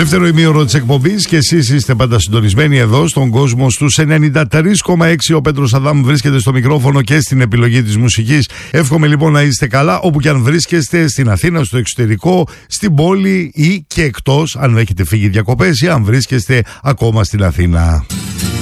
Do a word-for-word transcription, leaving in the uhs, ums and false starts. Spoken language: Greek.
Δεύτερο ημίωρο της εκπομπής και εσείς είστε πάντα συντονισμένοι εδώ στον κόσμο στους ενενήντα τρία κόμμα έξι. Ο Πέτρος Αδάμ βρίσκεται στο μικρόφωνο και στην επιλογή της μουσικής. Εύχομαι λοιπόν να είστε καλά όπου και αν βρίσκεστε, στην Αθήνα, στο εξωτερικό, στην πόλη ή και εκτός, αν έχετε φύγει διακοπές ή αν βρίσκεστε ακόμα στην Αθήνα.